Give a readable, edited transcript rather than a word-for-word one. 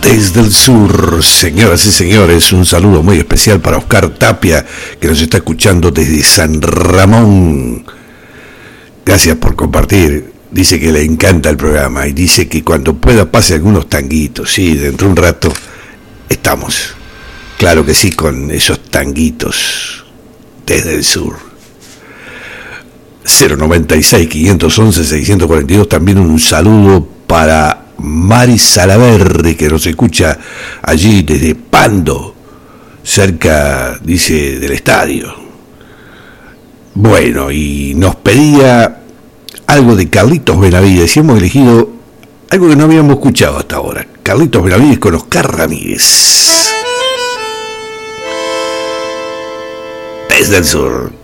Desde el sur, señoras y señores, un saludo muy especial para Oscar Tapia, que nos está escuchando desde San Ramón. Gracias por compartir. Dice que le encanta el programa y dice que cuando pueda pase algunos tanguitos. Sí, dentro de un rato estamos. Claro que sí, con esos tanguitos desde el sur. 096-511-642. También un saludo para Mari Salaverri, que nos escucha allí desde Pando, cerca, dice, del estadio. Bueno, y nos pedía algo de Carlitos Benavides, y hemos elegido algo que no habíamos escuchado hasta ahora. Carlitos Benavides con Oscar Ramírez. Desde el sur.